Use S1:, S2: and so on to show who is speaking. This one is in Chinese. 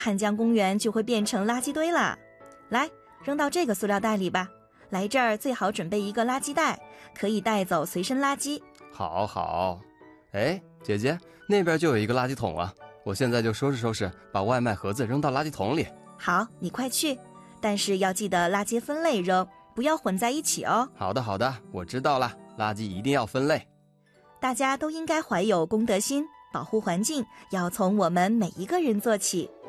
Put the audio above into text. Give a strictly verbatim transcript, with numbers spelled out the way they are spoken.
S1: 汉江公园就会变成垃圾堆了。来，扔到这个塑料袋里吧。来这儿最好准备一个垃圾袋，可以带走随身垃圾。
S2: 好好。哎，姐姐，那边就有一个垃圾桶啊，我现在就收拾收拾，把外卖盒子扔到垃圾桶里。
S1: 好，你快去，但是要记得垃圾分类扔，不要混在一起哦。
S2: 好的好的，我知道了，垃圾一定要分类。
S1: 大家都应该怀有公德心，保护环境要从我们每一个人做起。